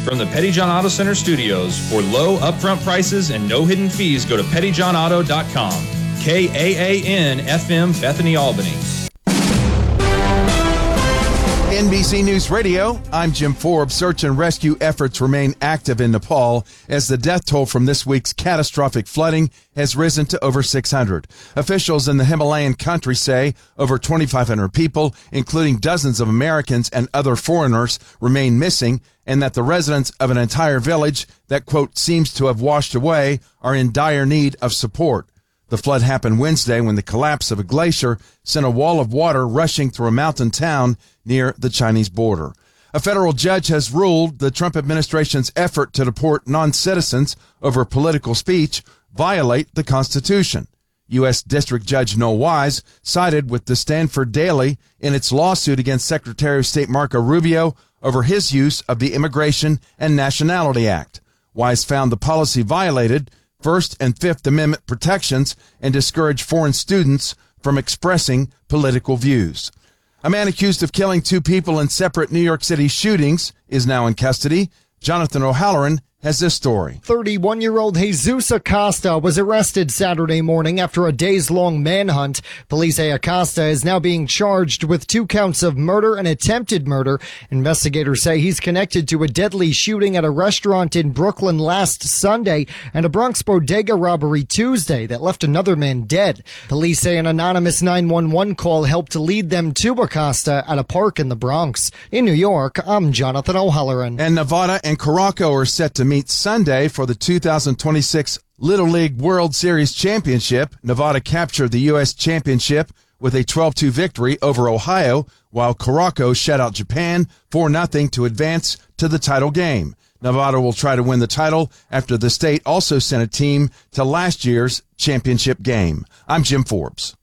From the Petty John Auto Center studios, for low upfront prices and no hidden fees, go to pettyjohnauto.com. KAAN FM, Bethany, Albany. NBC News Radio, I'm Jim Forbes. Search and rescue efforts remain active in Nepal as the death toll from this week's catastrophic flooding has risen to over 600. Officials in the Himalayan country say over 2,500 people, including dozens of Americans and other foreigners, remain missing, and that the residents of an entire village that, quote, seems to have washed away are in dire need of support. The flood happened Wednesday when the collapse of a glacier sent a wall of water rushing through a mountain town near the Chinese border. A federal judge has ruled the Trump administration's effort to deport non-citizens over political speech violate the Constitution. U.S. District Judge Noel Wise sided with the Stanford Daily in its lawsuit against Secretary of State Marco Rubio over his use of the Immigration and Nationality Act. Wise found the policy violated First and Fifth Amendment protections and discourage foreign students from expressing political views. A man accused of killing two people in separate New York City shootings is now in custody. Jonathan O'Halloran has this story. 31-year-old Jesus Acosta was arrested Saturday morning after a days-long manhunt. Police say Acosta is now being charged with 2 counts of murder and attempted murder. Investigators say he's connected to a deadly shooting at a restaurant in Brooklyn last Sunday and a Bronx bodega robbery Tuesday that left another man dead. Police say an anonymous 911 call helped lead them to Acosta at a park in the Bronx. In New York, I'm Jonathan O'Halloran. And Nevada and Caraco are set to meet Sunday for the 2026 Little League World Series Championship. Nevada captured the U.S. Championship with a 12-2 victory over Ohio, while Caraco shut out Japan 4-0 to advance to the title game. Nevada will try to win the title after the state also sent a team to last year's championship game. I'm Jim Forbes.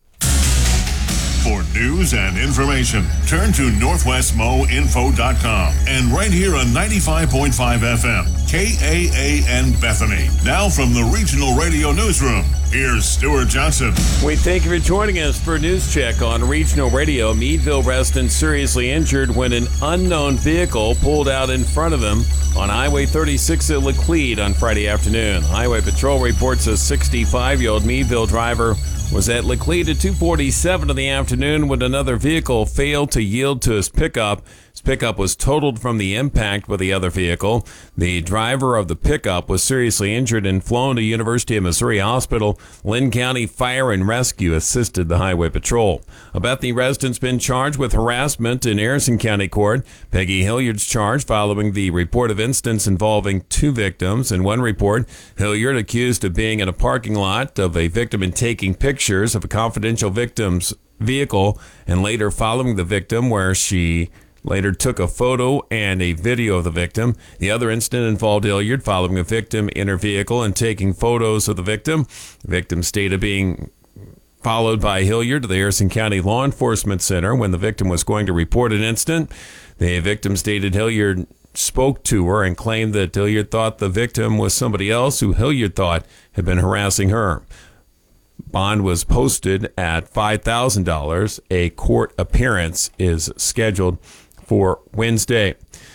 For news and information, turn to NorthwestMoInfo.com and right here on 95.5 FM, KAAN Bethany. Now from the Regional Radio Newsroom, here's Stuart Johnson. We thank you for joining us for a news check on Regional Radio. Meadville resident seriously injured when an unknown vehicle pulled out in front of him on Highway 36 at Laclede on Friday afternoon. Highway Patrol reports a 65-year-old Meadville driver was at Laclede at 2:47 in the afternoon when another vehicle failed to yield to his pickup. His pickup was totaled from the impact with the other vehicle. The driver of the pickup was seriously injured and flown to University of Missouri Hospital. Lynn County Fire and Rescue assisted the Highway Patrol. A Bethany resident's been charged with harassment in Harrison County Court. Peggy Hilliard's charged following the report of incidents involving 2 victims. In one report, Hilliard accused of being in a parking lot of a victim and taking pictures of a confidential victim's vehicle and later following the victim, where she later took a photo and a video of the victim. The other incident involved Hilliard following a victim in her vehicle and taking photos of the victim. The victim stated being followed by Hilliard to the Harrison County Law Enforcement Center when the victim was going to report an incident. The victim stated Hilliard spoke to her and claimed that Hilliard thought the victim was somebody else who Hilliard thought had been harassing her. Bond was posted at $5,000. A court appearance is scheduled for Wednesday.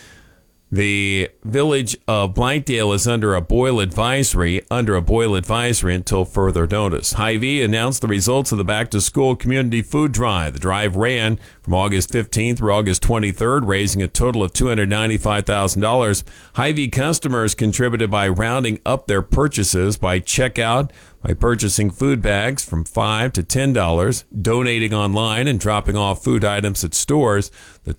The village of Blankdale is under a boil advisory until further notice. Hy-Vee announced the results of the back-to-school community food drive. The drive ran from August 15th through August 23rd, raising a total of $295,000. Hy-Vee customers contributed by rounding up their purchases by checkout, by purchasing food bags from $5 to $10, donating online, and dropping off food items at stores. The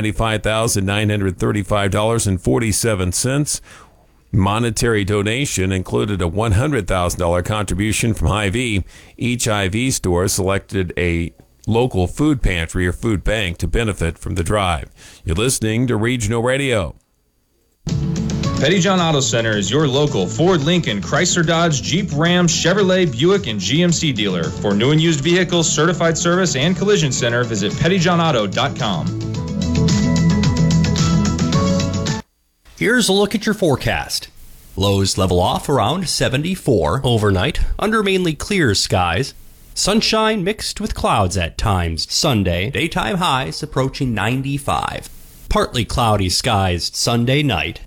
$295,935.47 monetary donation included a $100,000 contribution from Hy-Vee. Each Hy-Vee store selected a local food pantry or food bank to benefit from the drive. You're listening to Regional Radio. Petty John Auto Center is your local Ford, Lincoln, Chrysler, Dodge, Jeep, Ram, Chevrolet, Buick, and GMC dealer. For new and used vehicles, certified service, and collision center, visit pettyjohnauto.com. Here's a look at your forecast. Lows level off around 74 overnight under mainly clear skies. Sunshine mixed with clouds at times Sunday. Daytime highs approaching 95. Partly cloudy skies Sunday night.